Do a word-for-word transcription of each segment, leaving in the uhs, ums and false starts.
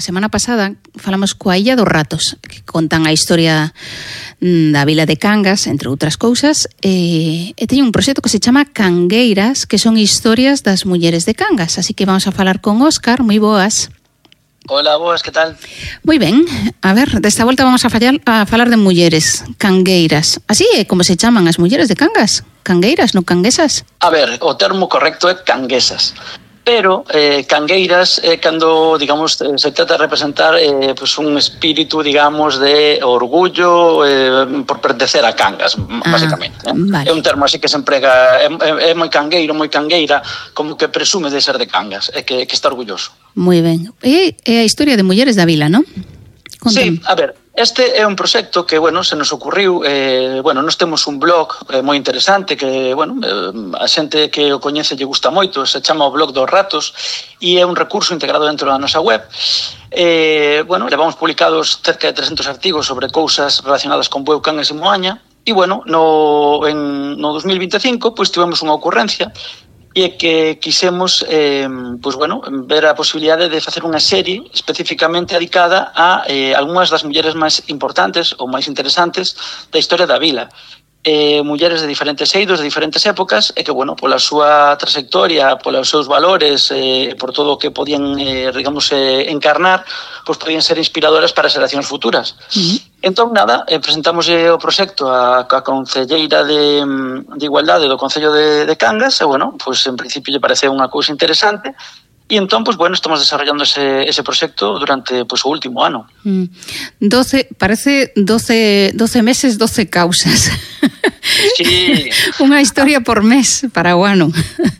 semana pasada falamos coa Illa dos Ratos, que contan a historia da vila de Cangas, entre outras cousas, e, e teñen un proxecto que se chama Cangueiras, que son historias das mulleres de Cangas. Así que vamos a falar con Óscar. Moi boas. Hola, boas, que tal? Moi ben. A ver, desta volta vamos a, fallar, a falar de mulleres cangueiras. Así é como se chaman as mulleres de Cangas. Cangueiras, non canguesas? A ver, o termo correcto é canguesas. Pero eh, cangueiras é cando, digamos, se trata de representar eh, pues un espírito, digamos, de orgullo eh, por pertencer a Cangas, ah, basicamente. Eh? Vale. É un termo así que se emprega, é, é, é moi cangueiro, moi cangueira, como que presume de ser de Cangas, é que, que está orgulloso. Moi ben. É, é a historia de mulleres da vila, non? Contame. Sí, a ver, este é un proxecto que, bueno, se nos ocurriu, eh, bueno, nós temos un blog eh, moi interesante que, bueno, eh, a xente que o coñece lle gusta moito, se chama o Blog dos Ratos e é un recurso integrado dentro da nosa web. Eh, bueno, levamos publicados cerca de trescentos artigos sobre cousas relacionadas con Bueu, Cangas e Moaña e, bueno, no, en, no dos mil vinte e cinco, pois tivemos unha ocurrencia e é que quisemos eh, pues bueno, ver a posibilidade de facer unha serie especificamente dedicada a eh, algunhas das mulleres máis importantes ou máis interesantes da historia da vila. Eh, mulleres de diferentes eidos, de diferentes épocas, e que, bueno, pola súa trayectoria, polos seus valores, eh, por todo o que podían, eh, digamos, eh, encarnar, pues podían ser inspiradoras para xeracións futuras. Uh-huh. Entón, nada, eh, presentamos eh, o proxecto a, a concelleira de, de Igualdade do Concello de, de Cangas, e, bueno, pues en principio lle parece unha cousa interesante. E entón, pues, bueno, estamos desarrollando ese, ese proxecto durante pues, o último ano. Mm. doce, parece doce, doce meses, doce causas. Sí. Unha historia por mes para o ano.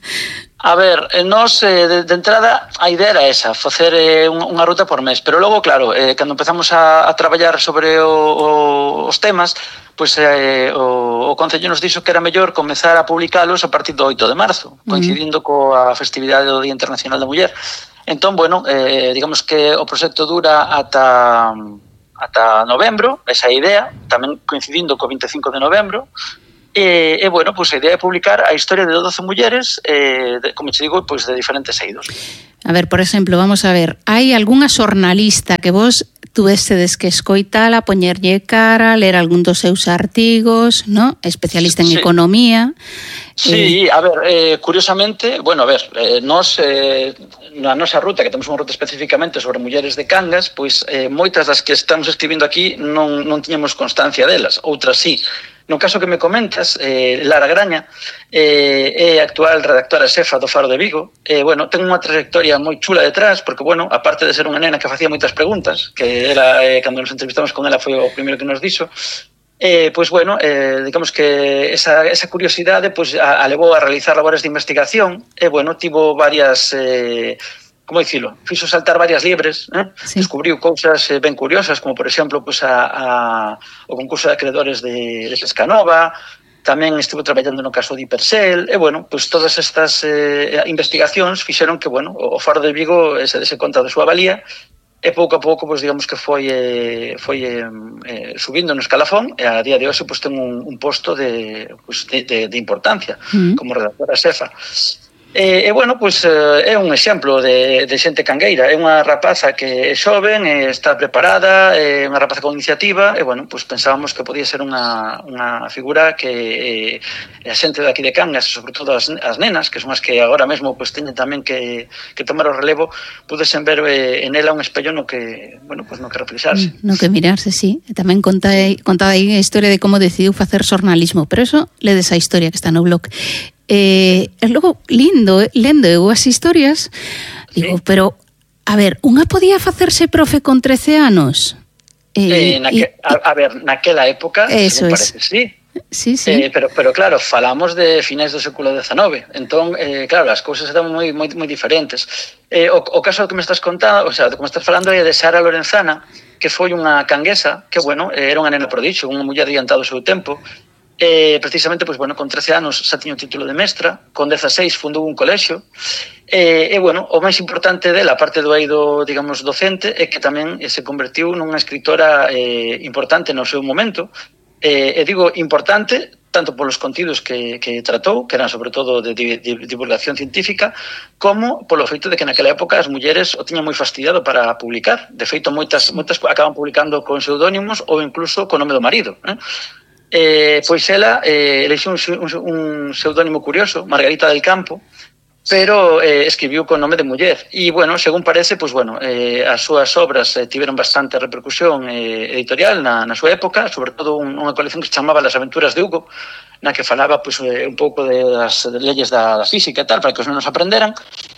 A ver, nós, eh, de, de entrada, a idea era esa, facer eh, unha ruta por mes, pero logo, claro, eh, cando empezamos a, a traballar sobre o, o, os temas, pois eh, o, o Concello nos dixo que era mellor comezar a publicalos a partir do oito de marzo, coincidindo uh-huh. coa festividade do Día Internacional da Muller. Entón, bueno, eh, digamos que o proxecto dura ata, ata novembro, esa idea, tamén coincidindo co vinte e cinco de novembro. E, e bueno, pues a idea é publicar a historia de doce mulleres, eh, de, como te digo, pues de diferentes eidos. A ver, por exemplo, vamos a ver, hai algunha xornalista que vos tuvestedes que escoitala, poñerlle cara, ler algún dos seus artigos, ¿no? Especialista en sí. economía. Sí, eh... a ver, eh, curiosamente, bueno, a ver, eh, nos, eh, na nosa ruta, que temos unha ruta especificamente sobre mulleres de Cangas, pois eh, moitas das que estamos escribindo aquí non, non tiñamos constancia delas, outras sí. No caso que me comentas, eh, Lara Graña eh, é actual redactora xefa do Faro de Vigo. Eh, bueno, ten unha trayectoria moi chula detrás, porque, bueno, aparte de ser unha nena que facía moitas preguntas, que era, eh, cando nos entrevistamos con ela foi o primeiro que nos dixo, eh, pois, bueno, eh, digamos que esa, esa curiosidade pois, a, a levou a realizar labores de investigación e, bueno, tivo varias... Eh, como dicilo, fixo saltar varias liebres, eh? Sí. Descubriu cousas eh, ben curiosas, como por exemplo pues, a, a, o concurso de acreedores de, de Pescanova, tamén estivo traballando no caso de Hipersel, e bueno, pues todas estas eh, investigacións fixeron que, bueno, o Faro de Vigo se dese conta da súa valía, e pouco a pouco, pues, digamos que foi, eh, foi eh, eh, subindo no escalafón, e a día de hoxe pues, ten un, un posto de, pues, de, de, de importancia, mm. como redactora xefa. E, e bueno, pois é un exemplo de, de xente cangueira, é unha rapaza que é xoven, está preparada, é unha rapaza con iniciativa, e bueno, pois pensábamos que podía ser unha, unha figura que eh, a xente daqui de Cangas, sobre todo as, as nenas, que son as que agora mesmo pois teñen tamén que, que tomar o relevo, pudesen ver eh, en ela un espello no que, bueno, pois no que reflexarse. No que mirarse, sí. Tamén conta, contaba aí a historia de como decidiu facer xornalismo, pero eso ledes a historia que está no blog. Eh, é logo lindo, lendo eu as historias, digo, sí. Pero a ver, unha podía facerse profe con trece anos? Eh, eh, naque, e, a, a ver, naquela época, eso me parece, es. sí. Sí, sí. Eh, pero, pero claro, falamos de finais do século dezenove, entón, eh, claro, as cousas eran moi, moi, moi diferentes. Eh, o, o caso que me estás contando, o sea, que me estás falando é de Sara Lorenzana, que foi unha canguesa, que, bueno, era unha nena prodixio, unha muller adiantada ao seu tempo. Eh, precisamente, pues, bueno, con trece anos xa tiña o título de mestra, con dezaseis fundou un colexio, e, e bueno, o máis importante dela, aparte do eido, digamos, docente, é que tamén eh, se convertiu nunha escritora eh, importante no seu momento, eh, e digo importante tanto polos contidos que, que tratou, que eran sobre todo de, de, de divulgación científica, como polo feito de que naquela época as mulleres o tiñan moi fastidiado para publicar. De feito, moitas, moitas acaban publicando con pseudónimos ou incluso con nome do marido. Eh? Eh, pois ela eh, eleixiu un, un, un pseudónimo curioso, Margarita del Campo, pero eh, escribiu con nome de muller. E, bueno, según parece, pues, bueno, eh, as súas obras eh, tiveron bastante repercusión eh, editorial na, na súa época, sobre todo un, unha colección que se chamaba Las Aventuras de Hugo, na que falaba pues, eh, un pouco de das de leyes da, da física e tal, para que os nenos aprenderan.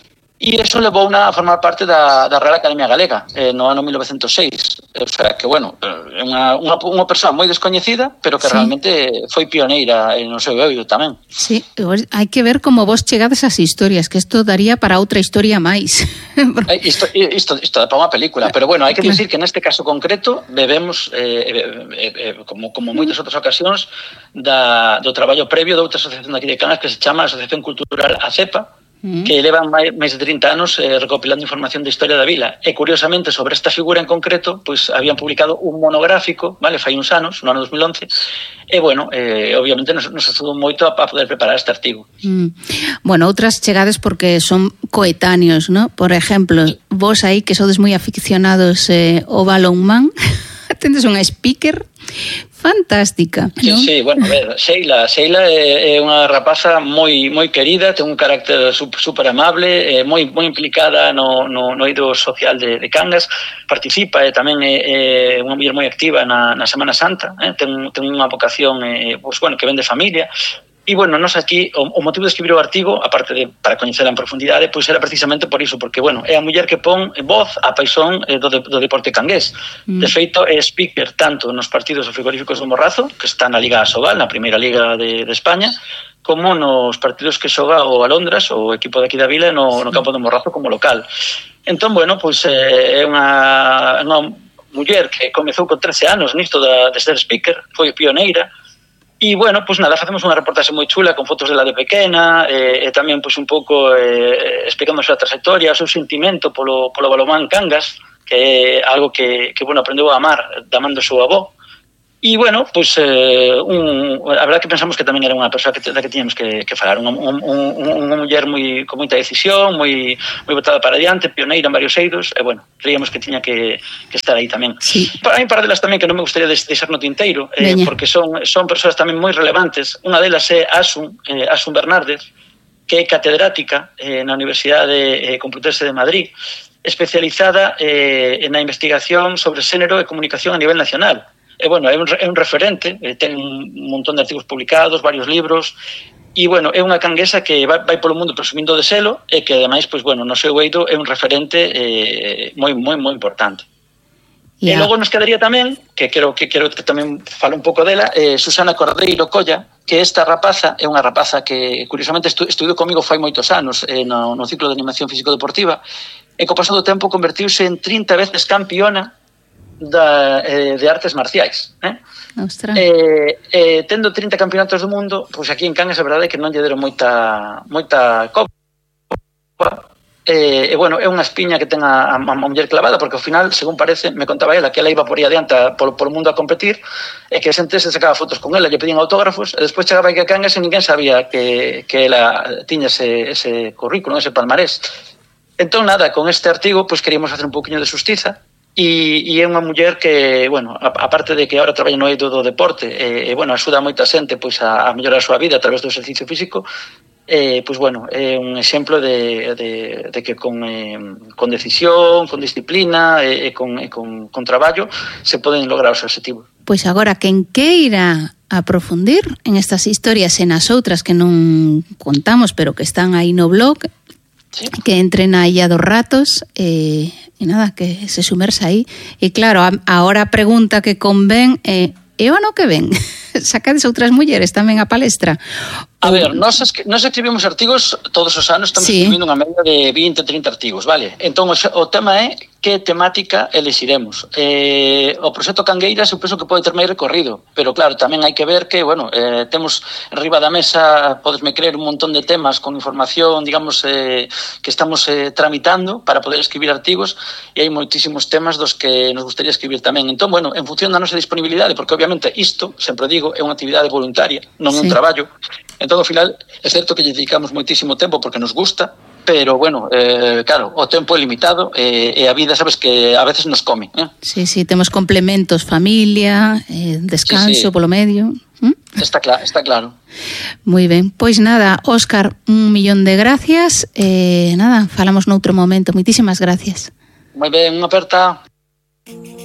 E iso levou a formar parte da, da Real Academia Galega eh, no ano mil novecentos e seis. O sea, que, bueno, é unha, unha, unha persoa moi descoñecida, pero que sí, realmente foi pioneira no seu eido tamén. Sí, hai que ver como vos chegades as historias, que isto daría para outra historia máis. Isto, isto, isto dá para unha película, pero, bueno, hai que claro. Decir que neste caso concreto bebemos, eh, eh, eh, como, como moitas outras ocasións, da, do traballo previo de outra asociación aquí de Cangas que se chama Asociación Cultural ACEPA, que levan máis de trinta anos eh, recopilando información de historia da vila. E, curiosamente, sobre esta figura en concreto, pues, habían publicado un monográfico, vale, fai uns anos, no ano dos mil once, e, bueno, eh, obviamente nos, nos axudou moito a, a poder preparar este artigo. Mm. Bueno, outras chegades porque son coetáneos, ¿no? Por exemplo, vos aí que sodes moi aficionados eh, ao balonmán, tendes unha speaker fantástica, sí, ¿no? Sí, bueno, a ver, Sheila, Sheila é, é unha rapaza moi moi querida, ten un carácter super amable, é moi moi implicada no no no eido social de, de Cangas, participa e tamén é, é unha muller moi activa na na Semana Santa, eh? ten ten unha vocación eh, pues, bueno, que ven de familia. E, bueno, nos aquí, o, o motivo de escribir o artigo, aparte de para coñecela en profundidade, pois era precisamente por iso, porque, bueno, é a muller que pon voz á paixón eh, do, de, do deporte cangués. Mm. De feito, é speaker tanto nos partidos frigoríficos do Morrazo, que está na Liga Asobal, na primeira liga de, de España, como nos partidos que xoga o Alondras, o equipo de aquí da vila, no, no campo do Morrazo como local. Entón, bueno, pois eh, é unha, unha muller que comezou con trece anos nisto da, de ser speaker, foi pioneira. E, bueno, pues nada, facemos unha reportaxe moi chula con fotos dela de pequena e, e tamén pues, un pouco eh, explicando a súa trayectoria, o seu sentimento polo, polo balonmán Cangas, que é algo que, que bueno, aprendeu a amar da man do seu avó. E, bueno, pues, eh, un, a verdade que pensamos que tamén era unha persoa que, da que tiñamos que, que falar, unha, un, un, unha muller moi, con moita decisión, moi, moi botada para adiante, pioneira en varios eidos, e, bueno, creíamos que tiña que, que estar aí tamén. Sí. Hai un par delas tamén que non me gustaría deixar no tinteiro, eh, porque son, son persoas tamén moi relevantes. Unha delas é Asun, eh, Asun Bernárdez, que é catedrática eh, na Universidade eh, Complutense de Madrid, especializada eh, na investigación sobre xénero e comunicación a nivel nacional. E, bueno, é un, é un referente, eh, ten un montón de artigos publicados, varios libros, e, bueno, é unha canguesa que vai, vai polo mundo presumindo de selo e que, ademais, pues, bueno, no seu eido é un referente eh, moi, moi, moi importante. Yeah. E logo nos quedaría tamén, que quero que quero que tamén fale un pouco dela, eh, Susana Cordeiro Colla, que esta rapaza é unha rapaza que, curiosamente, estu, estudiou comigo fai moitos anos eh, no, no ciclo de animación físico-deportiva, e co paso do tempo convertiuse en trinta veces campeona Da, eh, de artes marciais, eh? Eh, eh, tendo trinta campeonatos do mundo, pois aquí en Cangas a verdade é que non lle deron moita moita copa. E, eh, eh, bueno, é unha espiña que ten a, a, a muller clavada, porque ao final, según parece, me contaba ela que ela iba por aí adiante polo, polo mundo a competir, e que xente se sacaba fotos con ela, lle pedían autógrafos, e despois chegaba aquí a Cangas e ninguén sabía que, que ela tiña ese, ese currículum, ese palmarés. Entón, nada, con este artigo, pois queríamos facer un pouquiño de xustiza. E, e é unha muller que, bueno, aparte de que agora traballa no eido do deporte, e, eh, bueno, axuda a moita xente pois, a, a mellorar a súa vida a través do exercicio físico, eh, pois, bueno, é un exemplo de, de, de que con, eh, con decisión, con disciplina e, e, con, e con, con traballo se poden lograr os objetivos. Pois agora, quen queira aprofundir en estas historias e nas outras que non contamos, pero que están aí no blog, sí, que entren a Illa dos Ratos e, e nada, que se sumersa aí. E claro, a, ahora a pregunta que convén é, e o ano que ven? Sacades outras mulleres tamén a palestra? A ver, nós, nós escribimos artigos todos os anos, estamos sí. escribindo unha media de vinte, trinta artigos, vale? Entón, o, o tema é que temática elexiremos. Eh, o proxecto Cangueiras eu penso que pode ter máis recorrido, pero claro, tamén hai que ver que, bueno, eh, temos arriba da mesa, podesme creer, un montón de temas con información, digamos, eh, que estamos eh, tramitando para poder escribir artigos, e hai moitísimos temas dos que nos gustaría escribir tamén. Entón, bueno, en función da nosa disponibilidade, porque obviamente isto, sempre digo, é unha actividade voluntaria, non é un Sí. traballo. Entón, ao final, é certo que lle dedicamos moitísimo tempo porque nos gusta, pero, bueno, eh, claro, o tempo é limitado e, e a vida, sabes, que a veces nos come. Eh? Sí, sí, temos complementos, familia, eh, descanso Sí, sí. polo medio. ¿Mm? Está, cla está claro. Moi ben, pois nada, Óscar, un millón de gracias. Eh, nada, falamos noutro momento. Moitísimas gracias. Moi ben, unha aperta.